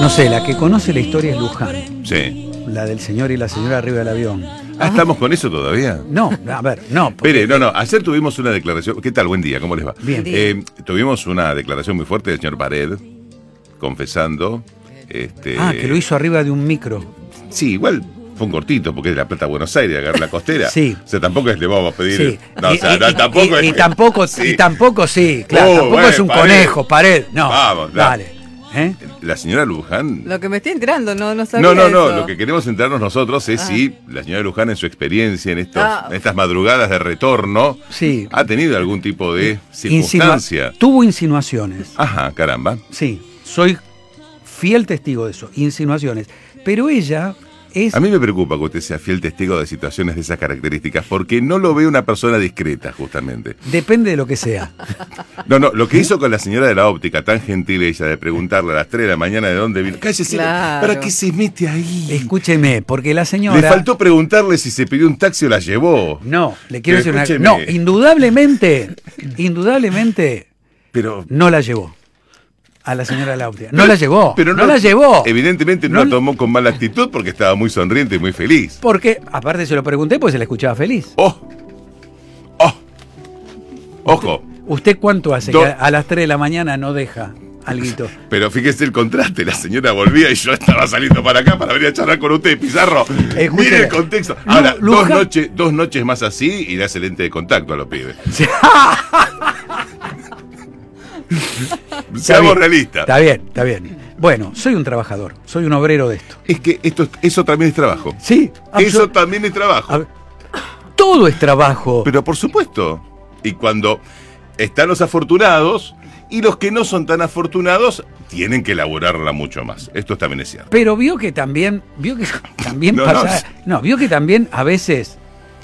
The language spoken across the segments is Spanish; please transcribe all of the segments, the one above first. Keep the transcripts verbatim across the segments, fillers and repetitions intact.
No sé, la que conoce la historia es Luján. Sí. La del señor y la señora arriba del avión. Ah, ¿estamos con eso todavía? No, a ver, no. porque- Espere, no, no, ayer tuvimos una declaración. ¿Qué tal? Buen día, ¿cómo les va? Bien. Eh, tuvimos una declaración muy fuerte del señor Pared, confesando. Este, Ah, que lo hizo arriba de un micro. Sí, igual fue un cortito, porque es de La Plata a Buenos Aires, agarrar la costera. Sí. O sea, tampoco es le vamos a pedir. Sí. No, o sea, y, no, y- tampoco y- es. y tampoco, Sí. y tampoco sí, claro, Oh, tampoco bueno, es un Pared. conejo, Pared. No. Vamos, dale. dale. ¿Eh? La señora Luján. Lo que me estoy enterando, no, no sabía No, no, no, eso. lo que queremos enterarnos nosotros es Ah. si la señora Luján en su experiencia en, estos, Ah. en estas madrugadas de retorno Sí. ha tenido algún tipo de Insinua- circunstancia. Tuvo insinuaciones. Ajá, caramba. Sí, soy fiel testigo de eso, insinuaciones. Pero ella es... A mí me preocupa que usted sea fiel testigo de situaciones de esas características, porque no lo ve una persona discreta, justamente. Depende de lo que sea. No, no, lo que hizo con la señora de la óptica, tan gentil ella, de preguntarle a las tres de la mañana de dónde vino. Cállese, Claro. ¿para qué se mete ahí? Escúcheme, porque la señora... Le faltó preguntarle si se pidió un taxi o la llevó. No, le quiero Pero decir escúcheme. una... No, indudablemente, indudablemente Pero... no la llevó a la señora de la óptica. No la llevó, Pero no, la llevó. Evidentemente no, No la la- tomó con mala actitud porque estaba muy sonriente y muy feliz. Porque, aparte se lo pregunté, pues se la escuchaba feliz. ¡Oh! ¡Oh! ¡Ojo! ¿Usted cuánto hace Do- que a, a las tres de la mañana no deja alguito? Pero fíjese el contraste, la señora volvía y yo estaba saliendo para acá para venir a charlar con usted, Pizarro. Escúcheme. Mire el contexto. Lu- Ahora, dos, Luján- noches, dos noches más así y le hace lente de contacto a los pibes. Está Seamos bien, realistas. Está bien, está bien. Bueno, soy un trabajador, soy un obrero de esto. Es que esto, eso también es trabajo. Sí, Eso absol- también es trabajo. a ver, todo es trabajo. Pero por supuesto. Y cuando están los afortunados y los que no son tan afortunados tienen que elaborarla mucho más. Esto también es cierto. Pero vio que también, vio que también No, pasa, no, vio que también a veces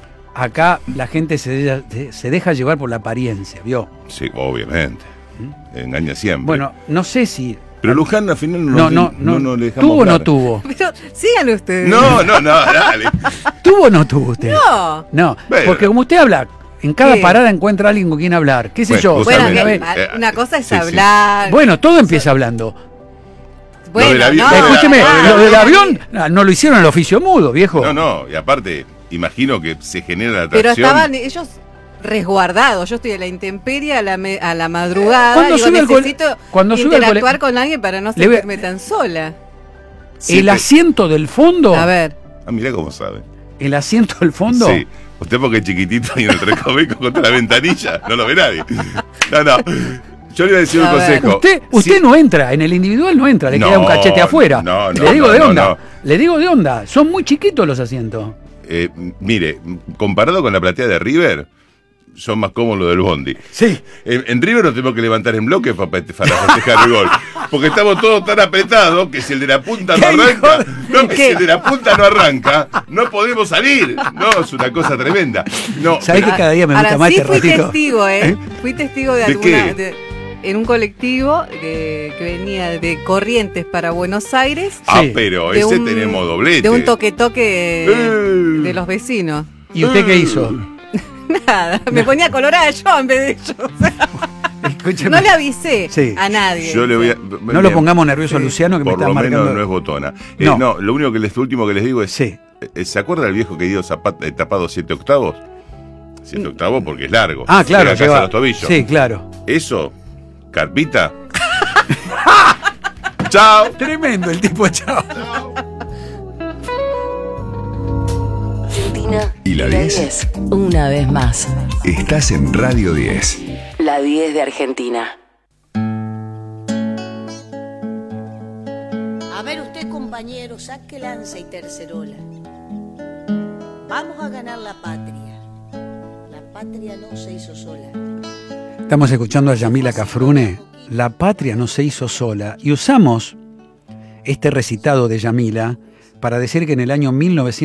acá la gente se deja, se deja llevar por la apariencia, vio. Sí, obviamente. Engaña siempre. Bueno, no sé si pero Luján al final no, no, no, no, no le dejamos tuvo o no hablar. tuvo, Pero síganlo ustedes. No, no, no, dale. tuvo o no tuvo usted. No. No, Bueno. porque como usted habla, en cada ¿Qué? parada encuentra a alguien con quien hablar. ¿Qué sé Bueno, yo? vos Bueno, sabés. que- Una vez- eh, una cosa es sí, sí. hablar. Bueno, todo empieza hablando. Bueno, Lo del avión- no, lo del- Escúcheme, ah, lo del no, avión no, no lo hicieron en el oficio mudo, viejo. No, no, y aparte, imagino que se genera la Pero atracción. estaban ellos resguardados. Yo estoy a la intemperie, a la, me- a la madrugada. Cuando Digo, sube al cole- necesito cuando sube al interactuar cole- con alguien para no Le voy a- sentirme tan sola. Sí, El pero- asiento del fondo, A ver. Ah, mirá cómo sabe. el asiento del fondo. Sí. Usted porque es chiquitito y en el recoveco contra la ventanilla, no lo ve nadie. No, no. Yo le voy a decir un A ver. consejo. Usted, usted Sí. no entra, en el individual no entra, le No, queda un cachete afuera. no, no, le digo no, de no, onda, no. le digo de onda. Son muy chiquitos los asientos. Eh, mire, comparado con la platea de River, son más cómodos los del Bondi. Sí. En, en River nos tenemos que levantar en bloque para, para festejar el gol. Porque estamos todos tan apretados que si el de la punta no ¿Qué arranca, hijo? no, que ¿Qué? si el de la punta no arranca, no podemos salir. No, es una cosa tremenda. No, ¿Sabés que cada día me gusta Ahora, más sí este fui ratito? testigo, ¿eh? ¿Eh? Fui testigo de ¿De alguna. qué? de- en un colectivo que, que venía de Corrientes para Buenos Aires. ah, Sí. pero de ese un- tenemos doblete. De un toque-toque Eh. de los vecinos. ¿Y usted qué hizo? Nada, me ponía colorada yo en vez de ellos. O sea, Escúcheme. no le avisé Sí. a nadie. Yo le voy a, No lo pongamos nervioso a Luciano que me Por está lo marcando. menos no es botona. Eh, No. no. lo único que les, lo último que les digo es. Sí. eh, ¿Se acuerda del viejo que dio zapat- eh, tapado siete octavos? siete octavos porque es largo. Ah, claro, Llega casi lleva- a los tobillos. Sí, claro. Eso, carpita. Chao. Tremendo el tipo, chao. Argentina ¿Y la diez? Una vez más. Estás en Radio diez. La diez de Argentina. A ver usted, compañero, saque lanza y tercerola. Vamos a ganar la patria. La patria no se hizo sola. Estamos escuchando a Yamila Cafrune. La patria no se hizo sola. Y usamos este recitado de Yamila para decir que en el año mil novecientos